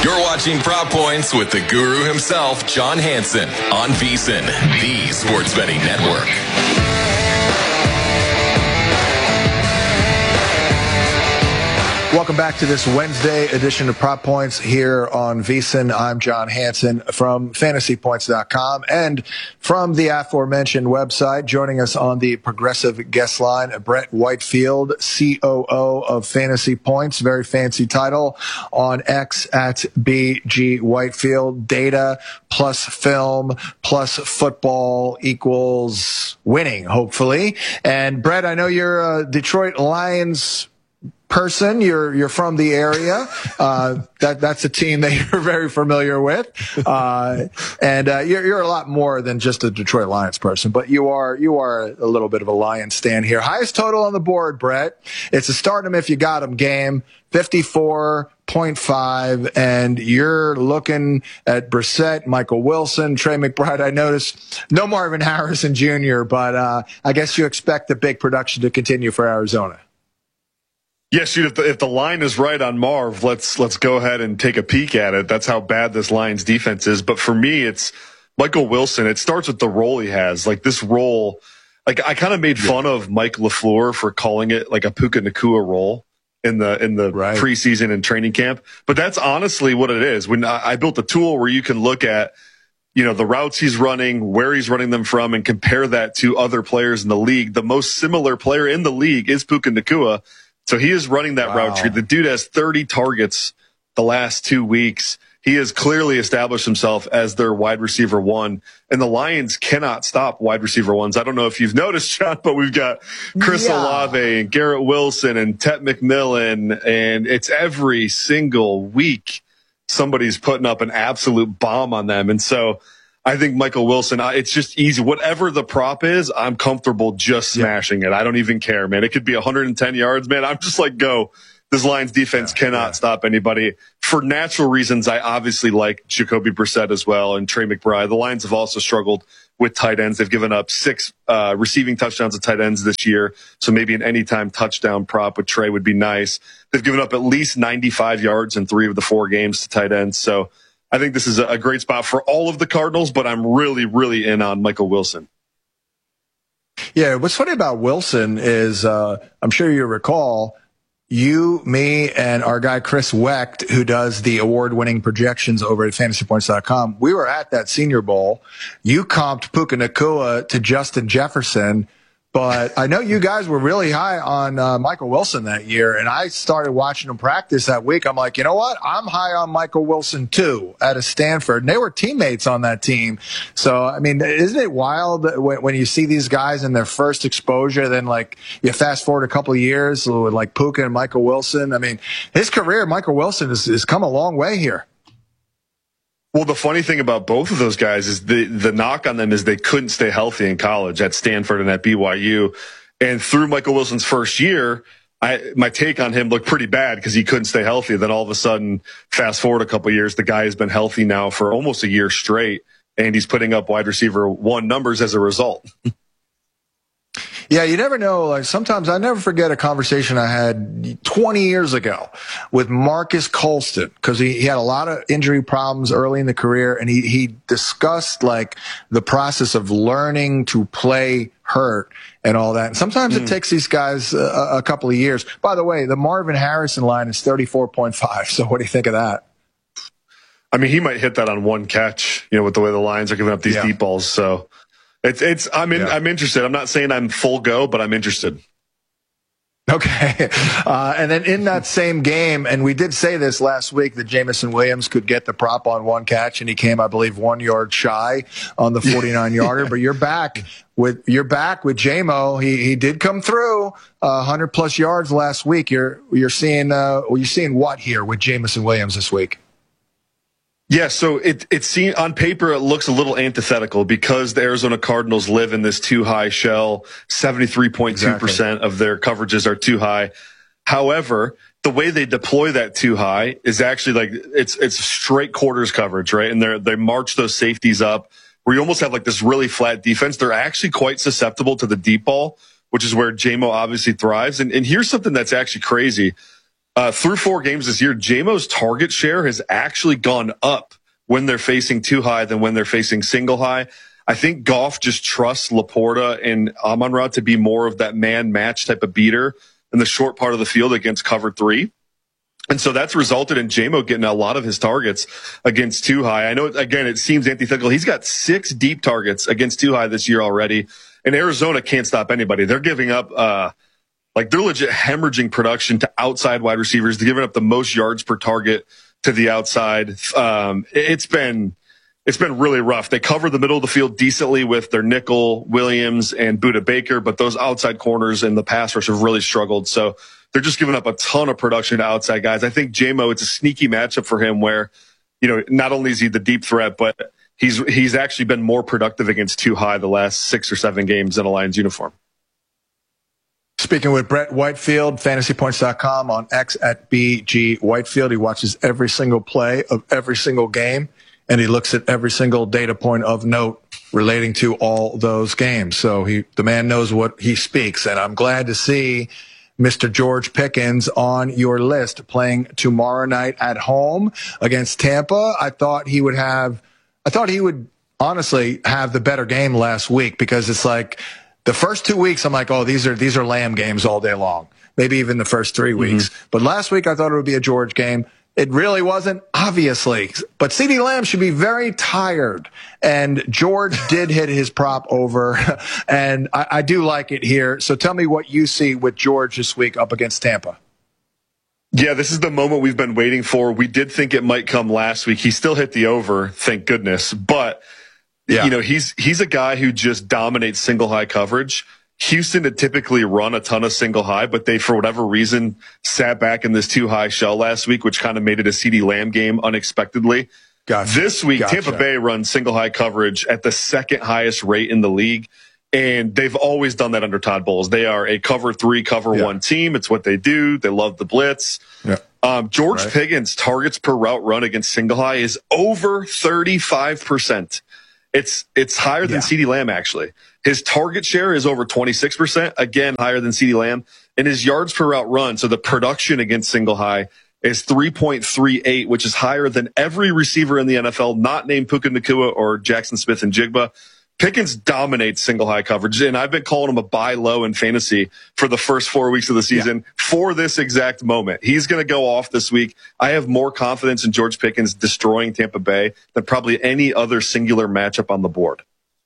You're watching Prop Points with the guru himself, John Hansen, on VSiN, the Sports Betting Network. Welcome back to this Wednesday edition of Prop Points here on VSiN. I'm John Hansen from fantasypoints.com and from the aforementioned website. Joining us on the progressive guest line, Brett Whitefield, COO of Fantasy Points. Very fancy title on X at BG Whitefield. Data plus film plus football equals winning, hopefully. And Brett, I know you're a Detroit Lions person. You're from the area. That's a team that you're very familiar with. And you're a lot more than just a Detroit Lions person, but you are a little bit of a Lions stan here. Highest total on the board, Brett. It's a start 'em if you got 'em game, 54.5, and you're looking at Brissett, Michael Wilson, Trey McBride. I noticed no Marvin Harrison Jr., but I guess you expect the big production to continue for Arizona. Yeah, shoot, if the line is right on Marv, let's go ahead and take a peek at it. That's how bad this Lions defense is. But for me, it's Michael Wilson. It starts with the role he has. Like this role, like I kind of made fun of Mike LaFleur for calling it like a Puka Nacua role in the preseason and training camp. But that's honestly what it is. When I built a tool where you can look at, the routes he's running, where he's running them from, and compare that to other players in the league. The most similar player in the league is Puka Nacua. So he is running that route tree. The dude has 30 targets the last 2 weeks. He has clearly established himself as their wide receiver one, and the Lions cannot stop wide receiver ones. I don't know if you've noticed, John, but we've got Chris Olave and Garrett Wilson and Tet McMillan, and it's every single week somebody's putting up an absolute bomb on them. And so I think Michael Wilson, it's just easy. Whatever the prop is, I'm comfortable just smashing it. I don't even care, man. It could be 110 yards, man. I'm just like, go. This Lions defense cannot stop anybody. For natural reasons, I obviously like Jacoby Brissett as well and Trey McBride. The Lions have also struggled with tight ends. They've given up 6 receiving touchdowns to tight ends this year, so maybe an anytime touchdown prop with Trey would be nice. They've given up at least 95 yards in 3 of the 4 games to tight ends, so I think this is a great spot for all of the Cardinals, but I'm really, really in on Michael Wilson. Yeah, what's funny about Wilson is I'm sure you recall you, me, and our guy Chris Wecht, who does the award-winning projections over at fantasypoints.com, we were at that Senior Bowl. You comped Puka Nacua to Justin Jefferson. But I know you guys were really high on Michael Wilson that year, and I started watching him practice that week. I'm like, you know what? I'm high on Michael Wilson, too, out of Stanford. And they were teammates on that team. So, I mean, isn't it wild when you see these guys in their first exposure, then, like, you fast forward a couple of years with, like, Puka and Michael Wilson? I mean, his career, Michael Wilson, has come a long way here. Well, the funny thing about both of those guys is the knock on them is they couldn't stay healthy in college at Stanford and at BYU. And through Michael Wilson's first year, my take on him looked pretty bad because he couldn't stay healthy. Then all of a sudden, fast forward a couple of years, the guy has been healthy now for almost a year straight, and he's putting up wide receiver one numbers as a result. Yeah, you never know. Like sometimes I never forget a conversation I had 20 years ago with Marcus Colston because he had a lot of injury problems early in the career, and he discussed like the process of learning to play hurt and all that. And sometimes it takes these guys a couple of years. By the way, the Marvin Harrison line is 34.5. So what do you think of that? I mean, he might hit that on one catch, with the way the Lions are giving up these deep balls. So. I'm interested. I'm not saying I'm full go, but I'm interested. Okay. And then in that same game, and we did say this last week that Jameson Williams could get the prop on one catch, and he came, I believe, 1 yard shy on the 49-yarder. But you're back with J-Mo. He did come through 100+ yards last week. You're seeing what here with Jameson Williams this week? Yeah, so it seems on paper it looks a little antithetical because the Arizona Cardinals live in this too high shell. 73.2% of their coverages are too high. However, the way they deploy that too high is actually like it's straight quarters coverage, right? And they march those safeties up where you almost have like this really flat defense. They're actually quite susceptible to the deep ball, which is where J-Mo obviously thrives. And here's something that's actually crazy. through 4 games this year, JMO's target share has actually gone up when they're facing too high than when they're facing single high. I think Goff just trusts Laporta and Amon-Ra to be more of that man match type of beater in the short part of the field against cover 3. And so that's resulted in JMO getting a lot of his targets against too high. I know, again, it seems antithetical. He's got 6 deep targets against too high this year already. And Arizona can't stop anybody. They're giving up, they're legit hemorrhaging production to outside wide receivers. They're giving up the most yards per target to the outside. It's been really rough. They cover the middle of the field decently with their nickel, Williams, and Budda Baker, but those outside corners in the pass rush have really struggled. So they're just giving up a ton of production to outside guys. I think JMO, it's a sneaky matchup for him where, not only is he the deep threat, but he's actually been more productive against too high the last 6 or 7 games in a Lions uniform. Speaking with Brett Whitefield, fantasypoints.com, on X at BG Whitefield. He watches every single play of every single game, and he looks at every single data point of note relating to all those games. So the man knows what he speaks, and I'm glad to see Mr. George Pickens on your list playing tomorrow night at home against Tampa. I thought he would honestly have the better game last week, because it's like the first 2 weeks I'm like, oh, these are Lamb games all day long. Maybe even the first 3 weeks. Mm-hmm. But last week I thought it would be a George game. It really wasn't, obviously. But CeeDee Lamb should be very tired. And George did hit his prop over, and I do like it here. So tell me what you see with George this week up against Tampa. Yeah, this is the moment we've been waiting for. We did think it might come last week. He still hit the over, thank goodness. But, he's a guy who just dominates single high coverage. Houston had typically run a ton of single high, but they, for whatever reason, sat back in this too high shell last week, which kind of made it a CeeDee Lamb game unexpectedly. Gotcha. This week, Tampa Bay runs single high coverage at the second highest rate in the league. And they've always done that under Todd Bowles. They are a cover 3, cover 1 team. It's what they do. They love the blitz. Yeah. George Pickens' targets per route run against single high is over 35%. It's higher than CeeDee Lamb, actually. His target share is over 26%, again, higher than CeeDee Lamb. And his yards per route run, so the production against single high, is 3.38, which is higher than every receiver in the NFL, not named Puka Nacua or Jackson Smith and Jigba. Pickens dominates single high coverage, and I've been calling him a buy low in fantasy for the first 4 weeks of the season for this exact moment. He's going to go off this week. I have more confidence in George Pickens destroying Tampa Bay than probably any other singular matchup on the board.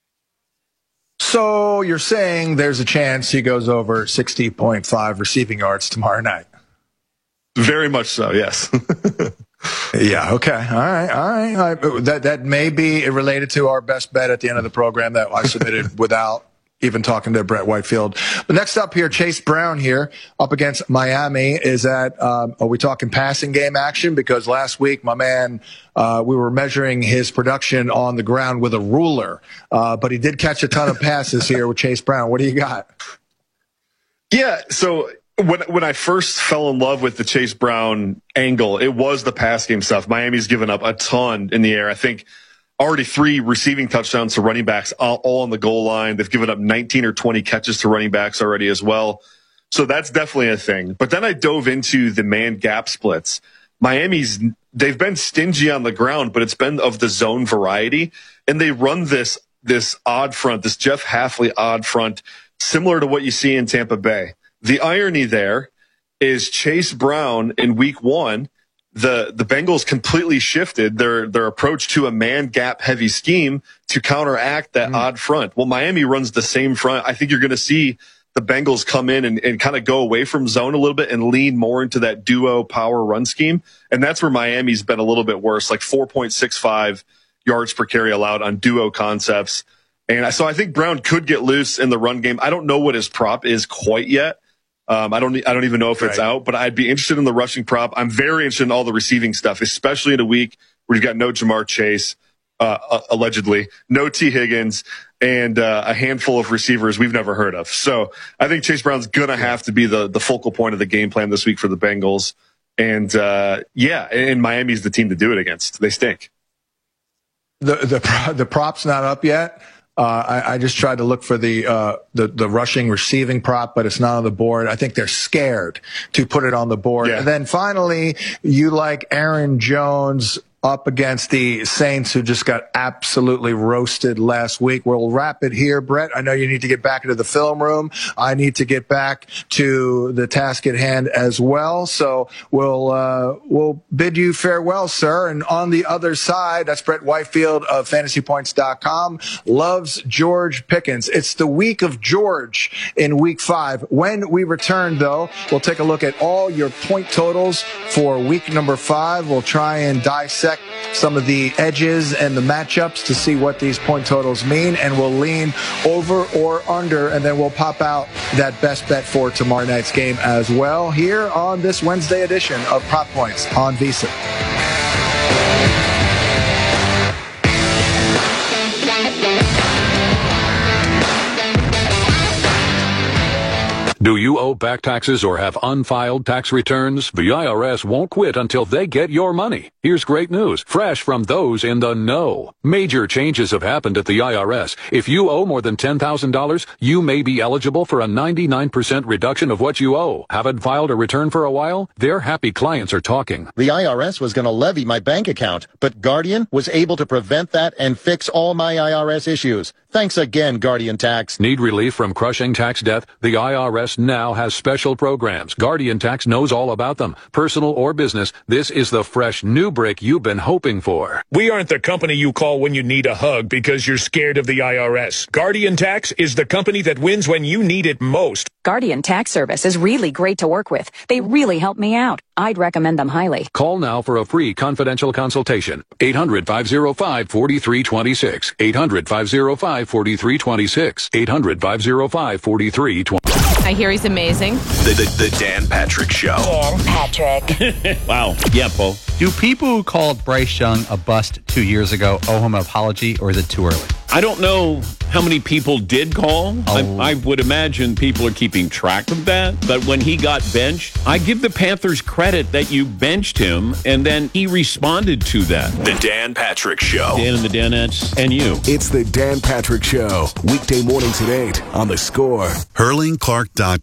So you're saying there's a chance he goes over 60.5 receiving yards tomorrow night? Very much so, yes. Yeah. Okay. All right. That may be related to our best bet at the end of the program that I submitted without even talking to Brett Whitefield. But next up here, Chase Brown here up against Miami. Is that, are we talking passing game action? Because last week, my man, we were measuring his production on the ground with a ruler. But he did catch a ton of passes here with Chase Brown. What do you got? Yeah. So, when I first fell in love with the Chase Brown angle, it was the pass game stuff. Miami's given up a ton in the air. I think already 3 receiving touchdowns to running backs all on the goal line. They've given up 19 or 20 catches to running backs already as well. So that's definitely a thing. But then I dove into the man gap splits. They've been stingy on the ground, but it's been of the zone variety. And they run this odd front, this Jeff Hafley odd front, similar to what you see in Tampa Bay. The irony there is Chase Brown in week 1, the Bengals completely shifted their approach to a man gap heavy scheme to counteract that odd front. Well, Miami runs the same front. I think you're going to see the Bengals come in and kind of go away from zone a little bit and lean more into that duo power run scheme. And that's where Miami's been a little bit worse, like 4.65 yards per carry allowed on duo concepts. And so I think Brown could get loose in the run game. I don't know what his prop is quite yet. I don't even know if it's out, but I'd be interested in the rushing prop. I'm very interested in all the receiving stuff, especially in a week where you've got no Jamar Chase, allegedly, no T. Higgins, and a handful of receivers we've never heard of. So I think Chase Brown's going to have to be the focal point of the game plan this week for the Bengals. And and Miami's the team to do it against. They stink. The prop's not up yet. I just tried to look for the rushing receiving prop, but it's not on the board. I think they're scared to put it on the board. Yeah. And then finally, you like Aaron Jones up against the Saints, who just got absolutely roasted last week. We'll wrap it here, Brett. I know you need to get back into the film room. I need to get back to the task at hand as well. So we'll bid you farewell, sir. And on the other side, that's Brett Whitefield of FantasyPoints.com. Loves George Pickens. It's the week of George in week 5. When we return, though, we'll take a look at all your point totals for week number 5. We'll try and dissect some of the edges and the matchups to see what these point totals mean, and we'll lean over or under, and then we'll pop out that best bet for tomorrow night's game as well here on this Wednesday edition of Prop Points on VSiN. Do you owe back taxes or have unfiled tax returns? The IRS won't quit until they get your money. Here's great news, fresh from those in the know. Major changes have happened at the IRS. If you owe more than $10,000, you may be eligible for a 99% reduction of what you owe. Haven't filed a return for a while? Their happy clients are talking. The IRS was going to levy my bank account, but Guardian was able to prevent that and fix all my IRS issues. Thanks again, Guardian Tax. Need relief from crushing tax debt? The IRS now has special programs. Guardian Tax knows all about them. Personal or business, this is the fresh new break you've been hoping for. We aren't the company you call when you need a hug because you're scared of the IRS. Guardian Tax is the company that wins when you need it most. Guardian Tax Service is really great to work with. They really help me out. I'd recommend them highly. Call now for a free confidential consultation. 800-505-4326. 800-505-4326. 800-505-4326. I hear he's amazing. The Dan Patrick Show. Dan Patrick. Wow. Yeah, Paul. Do people who called Bryce Young a bust 2 years ago owe him an apology, or is it too early? I don't know how many people did call. I would imagine people are keeping track of that. But when he got benched, I give the Panthers credit that you benched him, and then he responded to that. The Dan Patrick Show. Dan and the Danettes and you. It's the Dan Patrick Show. Weekday mornings at 8 on The Score. HurlingClark.com.